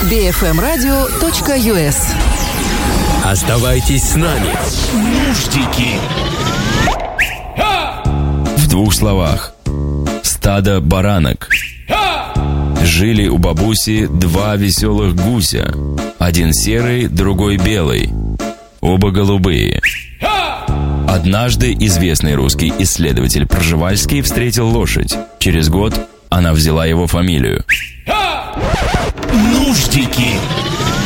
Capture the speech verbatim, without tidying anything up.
би эф эм радио точка ю эс. Оставайтесь с нами. Нуждики. В двух словах. Стадо баранок. Жили у бабуси два веселых гуся. Один серый, другой белый. Оба голубые. Однажды известный русский исследователь Пржевальский встретил лошадь. Через год она взяла его фамилию. Нуждики.